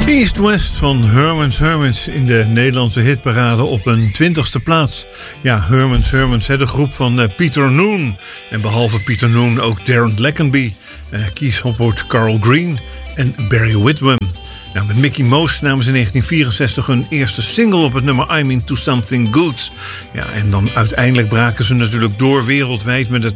East West van Herman's in de Nederlandse hitparade op een 20ste plaats. Ja, Herman's, de groep van Peter Noone. En behalve Peter Noone ook Darren Lackenby, Keith Hopwood, Carl Green en Barry Whitwam. Nou, met Mickey Most namen ze in 1964 hun eerste single op het nummer I'm Into Something Good. Ja, en dan uiteindelijk braken ze natuurlijk door wereldwijd met het